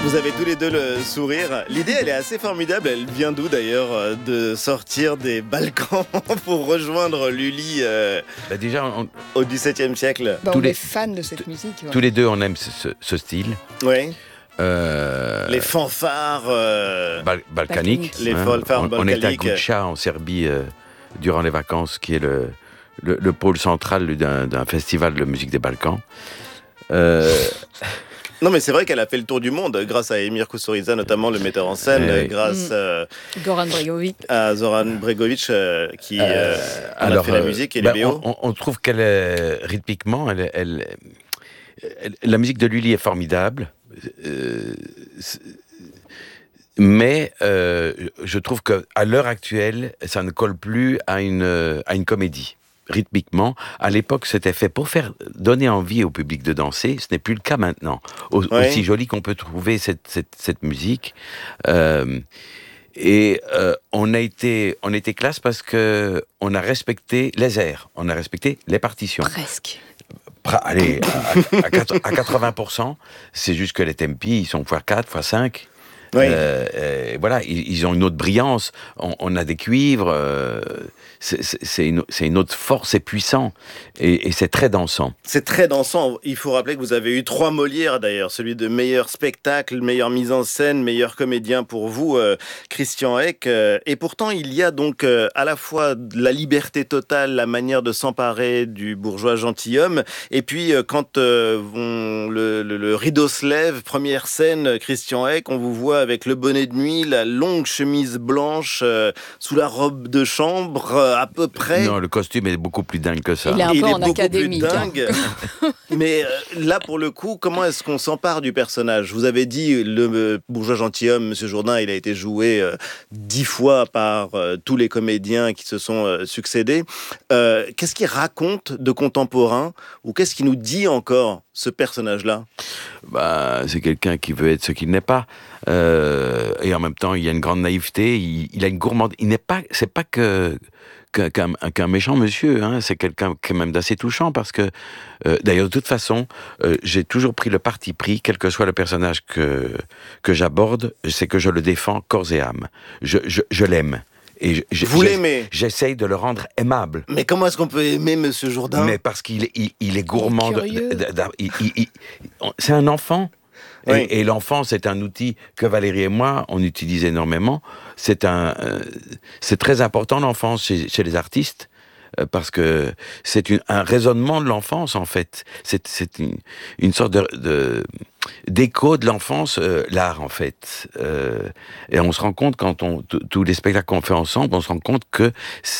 Vous avez tous les deux le sourire. L'idée, elle est assez formidable. Elle vient d'où d'ailleurs de sortir des Balkans pour rejoindre Lully Déjà, au XVIIe siècle? On est fans de cette musique. Tous les deux, on aime ce style. Oui. Les fanfares balkaniques. Les fanfares balkaniques. On était à Guča, en Serbie, durant les vacances, qui est le pôle central d'un festival de musique des Balkans. Non, mais c'est vrai qu'elle a fait le tour du monde grâce à Emir Kusturica, notamment le metteur en scène, grâce Goran Bregović. À Zoran Bregović qui a fait la musique et les BO. On trouve qu'elle rythmiquement, la musique de Lully est formidable, mais je trouve qu'à l'heure actuelle, ça ne colle plus à une comédie. Rythmiquement, à l'époque, c'était fait pour donner envie au public de danser. Ce n'est plus le cas maintenant. Aussi joli qu'on peut trouver cette musique. On a été classe parce que on a respecté les airs, on a respecté les partitions. Presque. Allez, à 80%, c'est juste que les tempi, ils sont x4, x5. Oui. Voilà, ils ont une autre brillance. On a des cuivres. C'est une autre force et puissant. Et c'est très dansant. C'est très dansant. Il faut rappeler que vous avez eu 3 Molières d'ailleurs. Celui de meilleur spectacle, meilleure mise en scène, meilleur comédien pour vous, Christian Hec. Et pourtant, il y a donc à la fois la liberté totale, la manière de s'emparer du bourgeois gentilhomme. Et puis, quand le rideau se lève, première scène, Christian Hec, on vous voit avec le bonnet de nuit, la longue chemise blanche, sous la robe de chambre, à peu près. Non, le costume est beaucoup plus dingue que ça. Il est un peu en académique. Mais là, pour le coup, comment est-ce qu'on s'empare du personnage? Vous avez dit, le bourgeois gentilhomme, Monsieur Jourdain, il a été joué 10 fois par tous les comédiens qui se sont succédés. Qu'est-ce qu'il raconte de contemporain, ou qu'est-ce qu'il nous dit encore, ce personnage-là? C'est quelqu'un qui veut être ce qu'il n'est pas. Et en même temps, il y a une grande naïveté, il a une gourmande. C'est pas qu'un méchant monsieur, hein, c'est quelqu'un quand même d'assez touchant parce que, d'ailleurs, de toute façon, j'ai toujours pris le parti pris, quel que soit le personnage que j'aborde, c'est que je le défends corps et âme. Je l'aime. Et vous l'aimez? J'essaye de le rendre aimable. Mais comment est-ce qu'on peut aimer Monsieur Jourdain? Mais parce qu'il est gourmand. C'est un enfant. Oui. Et l'enfant, c'est un outil que Valérie et moi, on utilise énormément. C'est très important, l'enfance, chez les artistes, parce que c'est un raisonnement de l'enfance, en fait. C'est une sorte d'écho de l'enfance, l'art, en fait. Et on se rend compte, quand tous les spectacles qu'on fait ensemble, on se rend compte que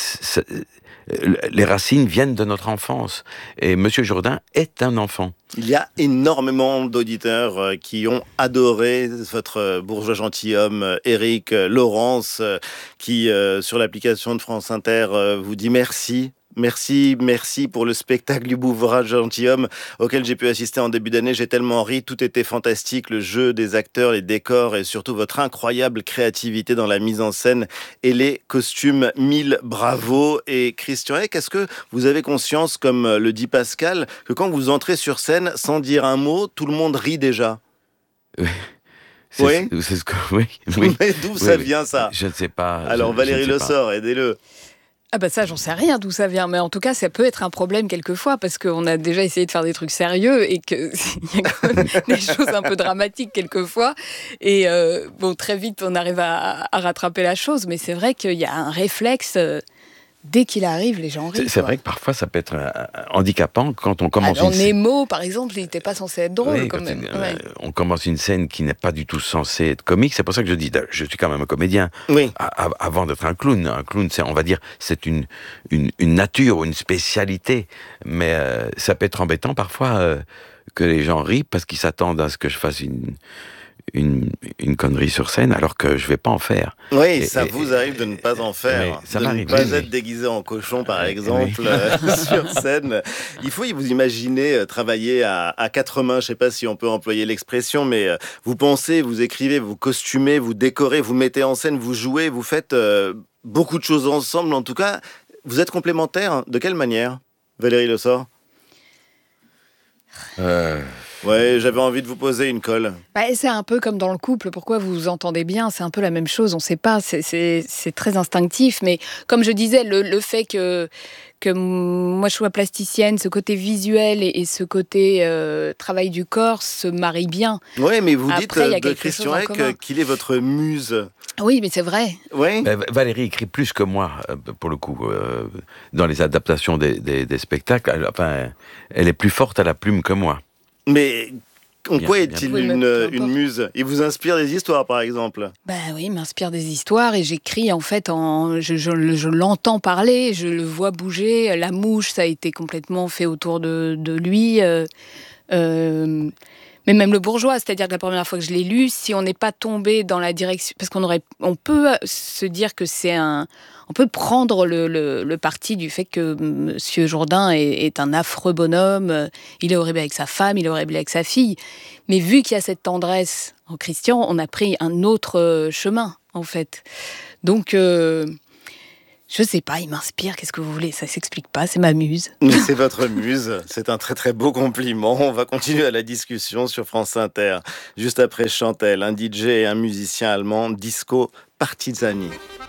les racines viennent de notre enfance. Et Monsieur Jourdain est un enfant. Il y a énormément d'auditeurs qui ont adoré votre bourgeois gentilhomme, Éric, Laurence, qui, sur l'application de France Inter, vous dit merci. Merci pour le spectacle du bourgeois gentilhomme auquel j'ai pu assister en début d'année. J'ai tellement ri, tout était fantastique, le jeu des acteurs, les décors et surtout votre incroyable créativité dans la mise en scène et les costumes. 1000 bravo. Et Christian Hec, est-ce que vous avez conscience, comme le dit Pascal, que quand vous entrez sur scène sans dire un mot, tout le monde rit déjà? Oui. Mais d'où ça vient, ça? Je ne sais pas. Alors Valérie Le Sort, aidez-le. Ça, j'en sais rien d'où ça vient, mais en tout cas, ça peut être un problème quelquefois, parce qu'on a déjà essayé de faire des trucs sérieux et qu'il y a quand même des choses un peu dramatiques quelquefois. Et très vite, on arrive à rattraper la chose, mais c'est vrai qu'il y a un réflexe... Dès qu'il arrive, les gens rient. C'est vrai que parfois, ça peut être handicapant quand on commence une scène. Nemo, par exemple, il n'était pas censé être drôle, quand même. On commence une scène qui n'est pas du tout censée être comique. C'est pour ça que je dis, je suis quand même un comédien. Oui. Avant d'être un clown. Un clown, on va dire, c'est une nature ou une spécialité. Mais ça peut être embêtant parfois que les gens rient parce qu'ils s'attendent à ce que je fasse une connerie sur scène, alors que je vais pas en faire. Oui, ça vous arrive de ne pas en faire, ça de m'arrive, ne pas être déguisé en cochon, par exemple, sur scène. Il faut vous imaginer travailler à 4 mains, je sais pas si on peut employer l'expression, mais vous pensez, vous écrivez, vous costumez, vous décorez, vous mettez en scène, vous jouez, vous faites beaucoup de choses ensemble. En tout cas, vous êtes complémentaires. De quelle manière, Valérie Le Sort? Ouais, j'avais envie de vous poser une colle. Bah, c'est un peu comme dans le couple, pourquoi vous vous entendez bien, c'est un peu la même chose, on ne sait pas, c'est très instinctif, mais comme je disais, le fait que moi je sois plasticienne, ce côté visuel et ce côté travail du corps se marient bien. Ouais, mais vous Après, il y a dites de quelque chose Christian en Eck commun. qu'il est votre muse. Oui, mais c'est vrai. Oui. Valérie écrit plus que moi, pour le coup, dans les adaptations des spectacles. Enfin, elle est plus forte à la plume que moi. Mais en Bien, quoi bien. est-il Oui, mais peu une importe. muse? Il vous inspire des histoires, par exemple? Ben oui, il m'inspire des histoires et j'écris en fait, je l'entends parler, je le vois bouger. La mouche, ça a été complètement fait autour de lui. Euh, mais même le bourgeois, c'est-à-dire que la première fois que je l'ai lu, si on n'est pas tombé dans la direction, parce on peut se dire que on peut prendre le parti du fait que Monsieur Jourdain est un affreux bonhomme, il est horrible avec sa femme, il est horrible avec sa fille, mais vu qu'il y a cette tendresse en Christian, on a pris un autre chemin en fait. Donc je sais pas, il m'inspire, qu'est-ce que vous voulez, ça s'explique pas, c'est ma muse. Mais c'est votre muse, c'est un très très beau compliment. On va continuer à la discussion sur France Inter. Juste après Chantelle, un DJ et un musicien allemand, Disco Partizani.